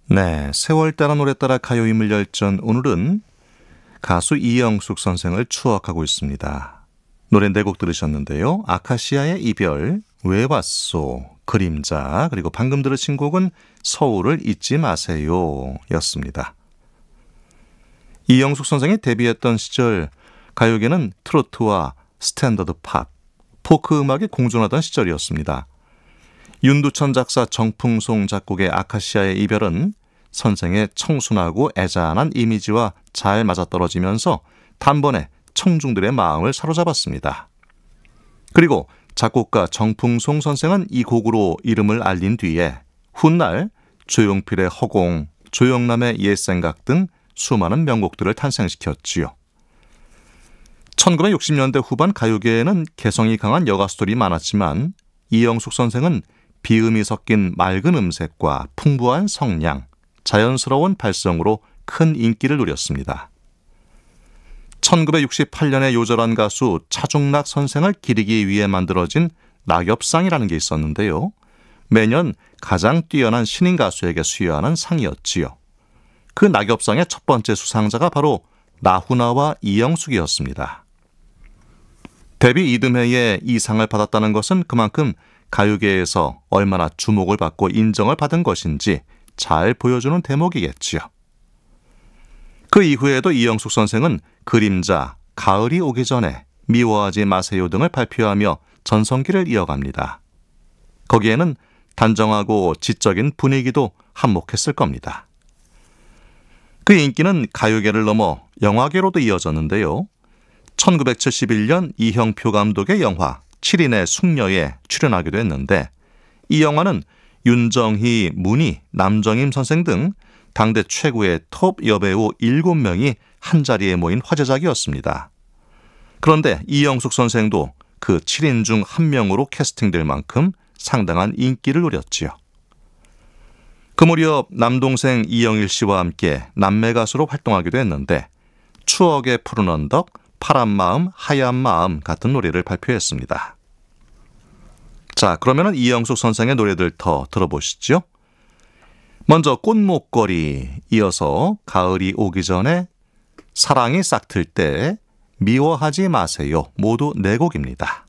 네, 세월 따라 노래 따라 가요 인물 열전. 오늘은 가수 이영숙 선생을 추억하고 있습니다. 노래 네 곡 들으셨는데요. 아카시아의 이별, 왜 왔소, 그림자, 그리고 방금 들으신 곡은 서울을 잊지 마세요 였습니다. 이영숙 선생이 데뷔했던 시절 가요계는 트로트와 스탠더드 팝, 포크 음악이 공존하던 시절이었습니다. 윤두천 작사 정풍송 작곡의 아카시아의 이별은 선생의 청순하고 애잔한 이미지와 잘 맞아떨어지면서 단번에 청중들의 마음을 사로잡았습니다. 그리고 작곡가 정풍송 선생은 이 곡으로 이름을 알린 뒤에 훗날 조용필의 허공, 조영남의 옛생각 등 수많은 명곡들을 탄생시켰지요. 1960년대 후반 가요계에는 개성이 강한 여가수들이 많았지만 이영숙 선생은 비음이 섞인 맑은 음색과 풍부한 성량, 자연스러운 발성으로 큰 인기를 누렸습니다. 1968년에 요절한 가수 차중락 선생을 기리기 위해 만들어진 낙엽상이라는 게 있었는데요. 매년 가장 뛰어난 신인 가수에게 수여하는 상이었지요. 그 낙엽상의 첫 번째 수상자가 바로 나훈아와 이영숙이었습니다. 데뷔 이듬해에 이 상을 받았다는 것은 그만큼 가요계에서 얼마나 주목을 받고 인정을 받은 것인지 잘 보여주는 대목이겠지요. 그 이후에도 이영숙 선생은 그림자, 가을이 오기 전에, 미워하지 마세요 등을 발표하며 전성기를 이어갑니다. 거기에는 단정하고 지적인 분위기도 한몫했을 겁니다. 그 인기는 가요계를 넘어 영화계로도 이어졌는데요. 1971년 이형표 감독의 영화 7인의 숙녀에 출연하기도 했는데 이 영화는 윤정희, 문희, 남정임 선생 등 당대 최고의 톱 여배우 7명이 한자리에 모인 화제작이었습니다. 그런데 이영숙 선생도 그 7인 중 한 명으로 캐스팅될 만큼 상당한 인기를 누렸지요. 그 무렵 남동생 이영일 씨와 함께 남매 가수로 활동하기도 했는데 추억의 푸른 언덕, 파란 마음, 하얀 마음 같은 노래를 발표했습니다. 자, 그러면 이영숙 선생의 노래들 더 들어보시죠. 먼저 꽃목걸이, 이어서 가을이 오기 전에, 사랑이 싹틀 때, 미워하지 마세요. 모두 네 곡입니다.